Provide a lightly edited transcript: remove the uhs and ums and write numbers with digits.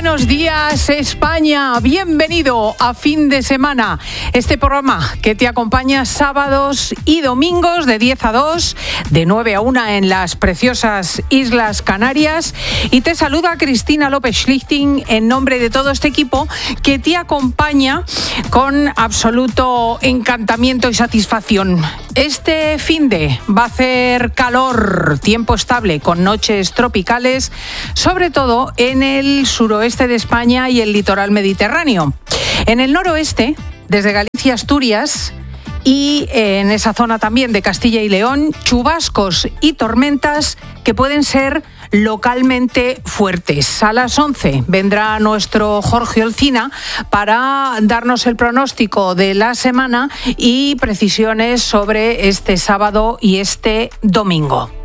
Buenos días, España. Bienvenido a Fin de Semana. Este programa que te acompaña sábados y domingos de 10 a 2, de 9 a 1 en las preciosas Islas Canarias. Y te saluda Cristina López Schlichting en nombre de todo este equipo que te acompaña con absoluto encantamiento y satisfacción. Este finde va a hacer calor, tiempo estable con noches tropicales, sobre todo en el suroeste de España y el litoral mediterráneo. En el noroeste, desde Galicia a Asturias y en esa zona también de Castilla y León, chubascos y tormentas que pueden ser localmente fuertes. A las 11 vendrá nuestro Jorge Olcina para darnos el pronóstico de la semana y precisiones sobre este sábado y este domingo.